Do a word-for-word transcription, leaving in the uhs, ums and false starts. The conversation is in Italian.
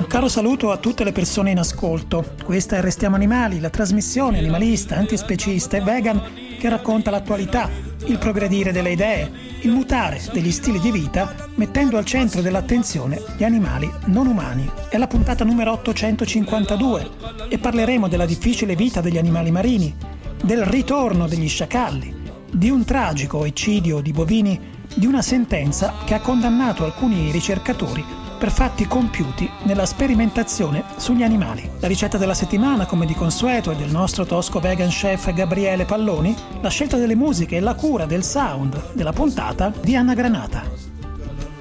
caro saluto a tutte le persone in ascolto. Questa è Restiamo Animali, la trasmissione animalista, antispecista e vegan che racconta l'attualità, il progredire delle idee, il mutare degli stili di vita, mettendo al centro dell'attenzione gli animali non umani. È la puntata numero ottocentocinquantadue e parleremo della difficile vita degli animali marini, del ritorno degli sciacalli, di un tragico eccidio di bovini, di una sentenza che ha condannato alcuni ricercatori per fatti compiuti nella sperimentazione sugli animali. La ricetta della settimana, come di consueto, è del nostro tosco vegan chef Gabriele Palloni, la scelta delle musiche e la cura del sound della puntata di Anna Granata.